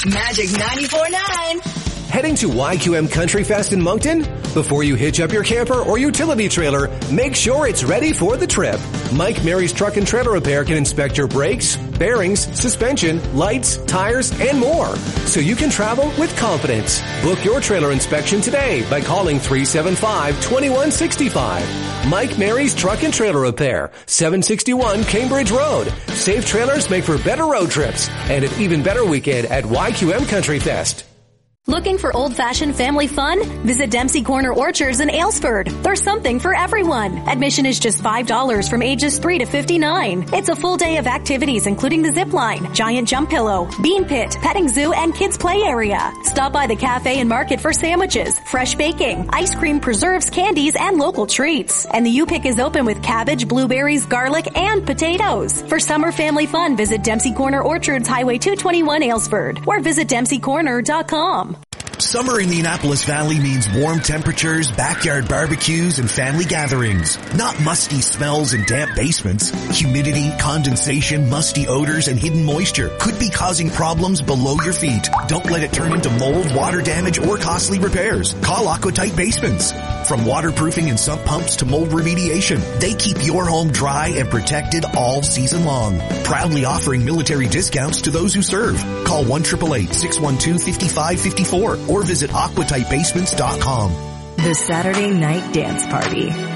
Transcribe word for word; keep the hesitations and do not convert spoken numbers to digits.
Magic ninety-four point nine. Heading to Y Q M Country Fest in Moncton? Before you hitch up your camper or utility trailer, make sure it's ready for the trip. Mike Mary's Truck and Trailer Repair can inspect your brakes, bearings, suspension, lights, tires, and more, so you can travel with confidence. Book your trailer inspection today by calling three seven five, two one six five. Mike Mary's Truck and Trailer Repair, seven sixty-one Cambridge Road. Safe trailers make for better road trips and an even better weekend at Y Q M Country Fest. Looking for old-fashioned family fun? Visit Dempsey Corner Orchards in Aylesford. There's something for everyone. Admission is just five dollars from ages three to fifty-nine. It's a full day of activities including the zip line, giant jump pillow, bean pit, petting zoo, and kids play area. Stop by the cafe and market for sandwiches, fresh baking, ice cream, preserves, candies, and local treats. And the U-Pick is open with cabbage, blueberries, garlic, and potatoes. For summer family fun, visit Dempsey Corner Orchards, Highway two twenty-one, Aylesford, or visit dempsey corner dot com. Summer in the Annapolis Valley means warm temperatures, backyard barbecues, and family gatherings. Not musty smells and damp basements. Humidity, condensation, musty odors, and hidden moisture could be causing problems below your feet. Don't let it turn into mold, water damage, or costly repairs. Call Aquatight Basements. From waterproofing and sump pumps to mold remediation, they keep your home dry and protected all season long. Proudly offering military discounts to those who serve. Call one eight eight eight, six one two, five five five four or visit aquatight basements dot com. The Saturday Night Dance Party.